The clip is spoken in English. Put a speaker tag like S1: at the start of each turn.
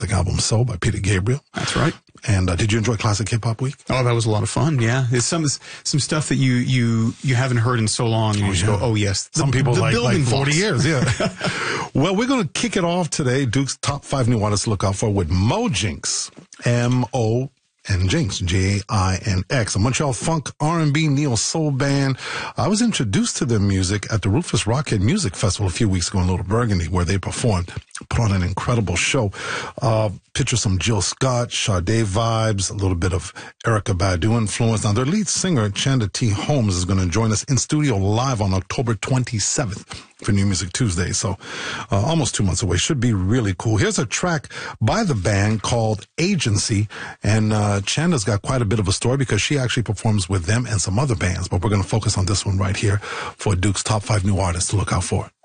S1: the album So by Peter Gabriel.
S2: That's right.
S1: And did you enjoy Classic Hip Hop Week?
S2: Oh, that was a lot of fun. Yeah, it's some stuff that you haven't heard in so long. And you just go, oh yes.
S1: Some people like 40
S2: blocks.
S1: years. Yeah. Well, we're going to kick it off today. Duke's top 5 new artists to look out for with Mo Jinx, M-O. and Jinx, J-I-N-X, a Montreal funk R&B neo soul band. I was introduced to their music at the Rufus Rockhead Music Festival a few weeks ago in Little Burgundy, where they performed, put on an incredible show. Picture some Jill Scott, Sade vibes, a little bit of Erykah Badu influence. Now, their lead singer, Chanda T. Holmes, is going to join us in studio live on October 27th for New Music Tuesday. So almost 2 months away. Should be really cool. Here's a track by the band called Agency. And Chanda's got quite a bit of a story because she actually performs with them and some other bands. But we're going to focus on this one right here for Duke's top 5 new artists to look out for.